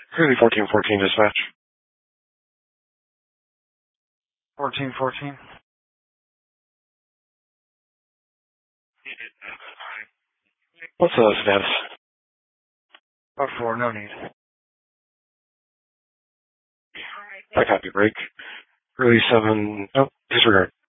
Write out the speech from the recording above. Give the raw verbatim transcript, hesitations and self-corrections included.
Currently fourteen fourteen dispatch. fourteen fourteen. What's the status? Oh, four, no need. I copy break. Currently seven, oh, disregard.